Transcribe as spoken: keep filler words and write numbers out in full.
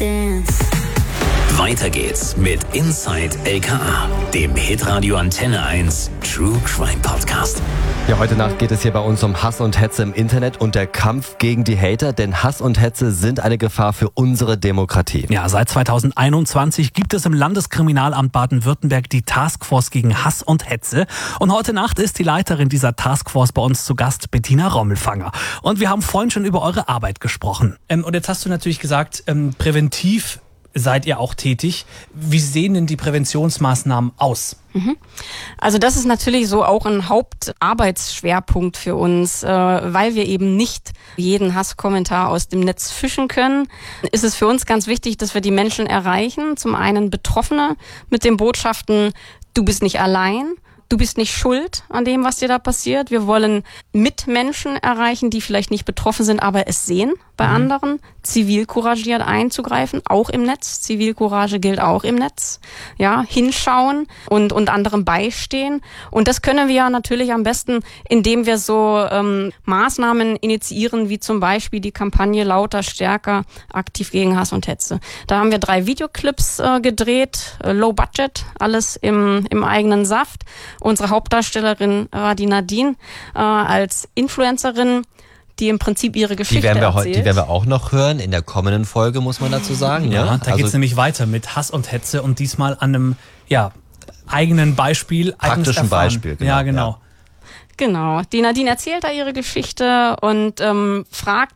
dance. Weiter geht's mit Inside L K A, dem Hitradio Antenne eins True Crime Podcast. Ja, heute Nacht geht es hier bei uns um Hass und Hetze im Internet und der Kampf gegen die Hater, denn Hass und Hetze sind eine Gefahr für unsere Demokratie. Ja, seit zweitausendeinundzwanzig gibt es im Landeskriminalamt Baden-Württemberg die Taskforce gegen Hass und Hetze. Und heute Nacht ist die Leiterin dieser Taskforce bei uns zu Gast, Bettina Rommelfanger. Und wir haben vorhin schon über eure Arbeit gesprochen. Ähm, und jetzt hast du natürlich gesagt, ähm, präventiv seid ihr auch tätig. Wie sehen denn die Präventionsmaßnahmen aus? Also das ist natürlich so auch ein Hauptarbeitsschwerpunkt für uns, äh, weil wir eben nicht jeden Hasskommentar aus dem Netz fischen können. Ist es für uns ganz wichtig, dass wir die Menschen erreichen. Zum einen Betroffene mit den Botschaften, du bist nicht allein. Du bist nicht schuld an dem, was dir da passiert. Wir wollen Mitmenschen erreichen, die vielleicht nicht betroffen sind, aber es sehen bei mhm. anderen. Zivilcouragiert einzugreifen, auch im Netz. Zivilcourage gilt auch im Netz. Ja, hinschauen und, und anderen beistehen. Und das können wir ja natürlich am besten, indem wir so ähm, Maßnahmen initiieren, wie zum Beispiel die Kampagne Lauter, Stärker, aktiv gegen Hass und Hetze. Da haben wir drei Videoclips äh, gedreht, äh, low budget, alles im, im eigenen Saft. Unsere Hauptdarstellerin war die Nadine äh, als Influencerin, die im Prinzip ihre Geschichte die werden wir erzählt. Heu- die werden wir auch noch hören in der kommenden Folge, muss man dazu sagen. Ja, ne? da also geht's nämlich weiter mit Hass und Hetze und diesmal an einem ja, eigenen Beispiel. Praktischen Beispiel, genau. Ja, genau. Ja. Genau, die Nadine erzählt da ihre Geschichte und ähm, fragt